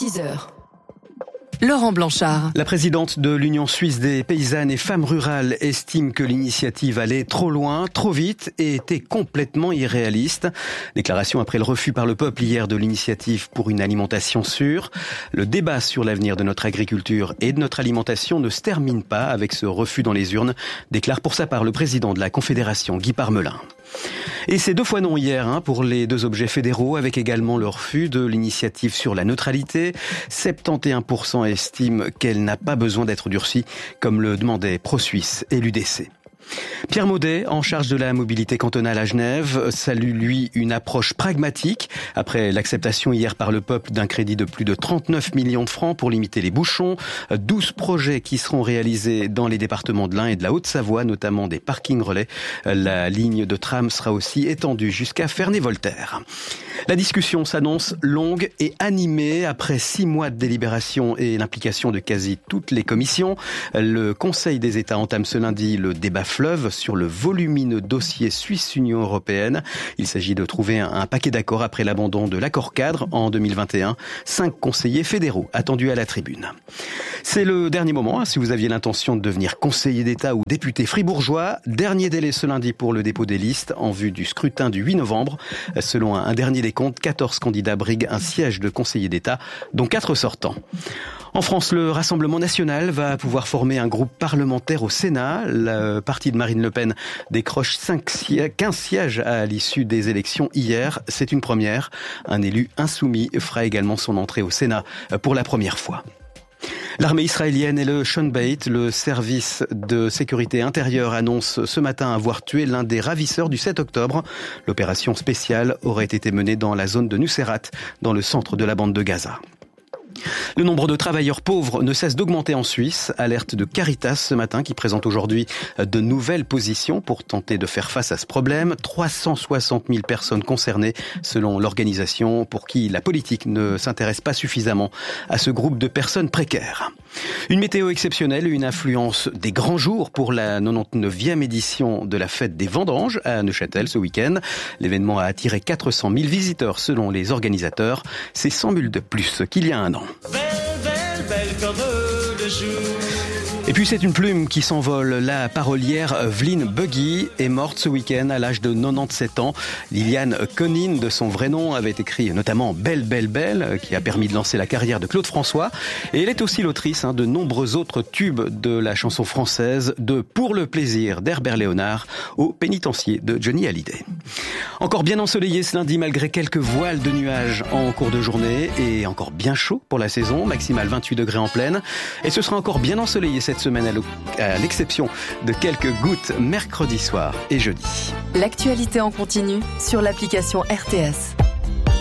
6h. Laurent Blanchard. La présidente de l'Union suisse des paysannes et femmes rurales estime que l'initiative allait trop loin, trop vite et était complètement irréaliste. Déclaration après le refus par le peuple hier de l'initiative pour une alimentation sûre. Le débat sur l'avenir de notre agriculture et de notre alimentation ne se termine pas avec ce refus dans les urnes, déclare pour sa part le président de la Confédération, Guy Parmelin. Et c'est 2 fois non hier pour les 2 objets fédéraux, avec également le refus de l'initiative sur la neutralité. 71% estiment qu'elle n'a pas besoin d'être durcie, comme le demandaient Pro-Suisse et l'UDC. Pierre Maudet, en charge de la mobilité cantonale à Genève, salue lui une approche pragmatique après l'acceptation hier par le peuple d'un crédit de plus de 39 millions de francs pour limiter les bouchons. 12 projets qui seront réalisés dans les départements de l'Ain et de la Haute-Savoie, notamment des parkings relais. La ligne de tram sera aussi étendue jusqu'à Ferney-Voltaire. La discussion s'annonce longue et animée après 6 mois de délibération et l'implication de quasi toutes les commissions. Le Conseil des États entame ce lundi le débat fleuve sur le volumineux dossier Suisse-Union européenne. Il s'agit de trouver un paquet d'accords après l'abandon de l'accord cadre en 2021. 5 conseillers fédéraux attendus à la tribune. C'est le dernier moment, si vous aviez l'intention de devenir conseiller d'État ou député fribourgeois. Dernier délai ce lundi pour le dépôt des listes en vue du scrutin du 8 novembre. Selon un dernier décompte, 14 candidats briguent un siège de conseiller d'État, dont 4 sortants. En France, le Rassemblement national va pouvoir former un groupe parlementaire au Sénat. Le parti de Marine Le Pen décroche 15 sièges à l'issue des élections hier. C'est une première. Un élu insoumis fera également son entrée au Sénat pour la première fois. L'armée israélienne et le Shin Bet, le service de sécurité intérieure, annonce ce matin avoir tué l'un des ravisseurs du 7 octobre. L'opération spéciale aurait été menée dans la zone de Nuseirat, dans le centre de la bande de Gaza. Le nombre de travailleurs pauvres ne cesse d'augmenter en Suisse. Alerte de Caritas ce matin qui présente aujourd'hui de nouvelles positions pour tenter de faire face à ce problème. 360 000 personnes concernées selon l'organisation pour qui la politique ne s'intéresse pas suffisamment à ce groupe de personnes précaires. Une météo exceptionnelle, une influence des grands jours pour la 99e édition de la fête des vendanges à Neuchâtel ce week-end. L'événement a attiré 400 000 visiteurs selon les organisateurs. C'est 100 000 de plus qu'il y a un an. Belle comme le jour. Et puis c'est une plume qui s'envole. La parolière Vline Buggy est morte ce week-end à l'âge de 97 ans. Liliane Conine, de son vrai nom, avait écrit notamment Belle, Belle, Belle, qui a permis de lancer la carrière de Claude François. Et elle est aussi l'autrice de nombreux autres tubes de la chanson française, de Pour le plaisir d'Herbert Léonard au Pénitencier de Johnny Hallyday. Encore bien ensoleillé ce lundi malgré quelques voiles de nuages en cours de journée et encore bien chaud pour la saison, maximal 28 degrés en pleine. Et ce sera encore bien ensoleillé cette semaine à l'exception de quelques gouttes mercredi soir et jeudi. L'actualité en continu sur l'application RTS.